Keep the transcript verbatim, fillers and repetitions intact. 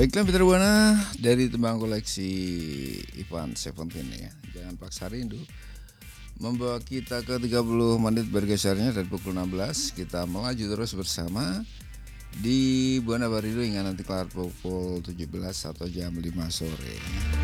Baiklah Mitra Buana, dari tembang koleksi Ivan Seventeen ya, Jangan Paksa Rindu, membawa kita ke tiga puluh menit bergesernya dari pukul enam belas. Kita melaju terus bersama di Buana Barido hingga nanti kelar pukul tujuh belas atau jam lima sore.